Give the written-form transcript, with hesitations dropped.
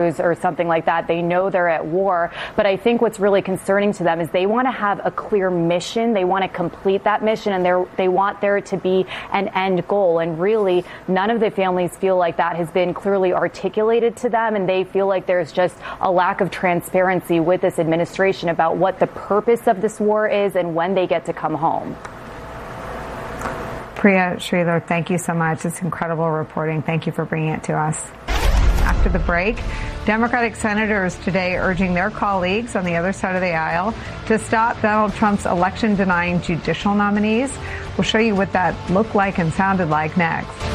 or something like that. They know they're at war. But I think what's really concerning to them is they want to have a clear mission. They want to complete that mission, and they want there to be an end goal. And really, none of the families feel like that has been clearly articulated to them, and they feel like there's just a lack of transparency with this administration about what the purpose of this war is and when they get to come home. Priya Sridhar, thank you so much. It's incredible reporting. Thank you for bringing it to us. After the break, Democratic senators today urging their colleagues on the other side of the aisle to stop Donald Trump's election-denying judicial nominees. We'll show you what that looked like and sounded like next.